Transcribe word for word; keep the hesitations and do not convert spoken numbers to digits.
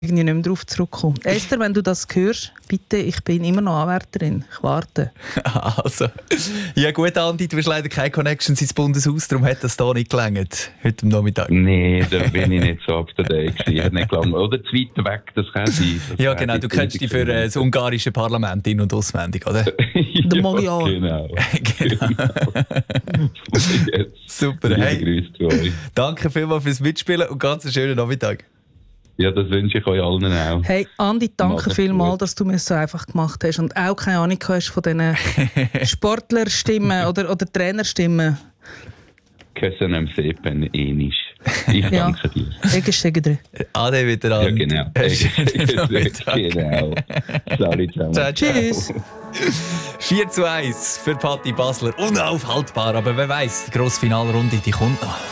irgendwie nicht mehr darauf zurückkommen. Esther, wenn du das hörst, bitte, ich bin immer noch Anwärterin. Ich warte. Also, ja gut, Andi, du hast leider keine Connections ins Bundeshaus, darum hat das hier nicht gelangt, heute am Nachmittag. Nee, da bin ich nicht so up to date gewesen. Hat nicht gelangt. Oder zu weit weg, das kann sein. Das ja genau, du kennst dich für äh, das ungarische Parlament in- und auswendig, oder? Der Magyar. Genau. Genau. Super, hey. Grüße zu euch. Danke vielmals fürs Mitspielen und ganz einen schönen Nachmittag. Ja, das wünsche ich euch allen auch. Hey, Andi, danke Mach's vielmals, gut. dass du mir so einfach gemacht hast und auch keine Ahnung hast von diesen Sportlerstimmen oder, oder Trainerstimmen. Köszönöm szépen, Enisch. Ich Ja. danke dir. Eggeschegedre. Ade wieder an. Ja, genau. Schönen Nachmittag. Genau. Salut zusammen. Ciao, ciao. Tschüss. vier zu eins für Patti Basler. Unaufhaltbar, aber wer weiß, die grosse Finalrunde die kommt noch.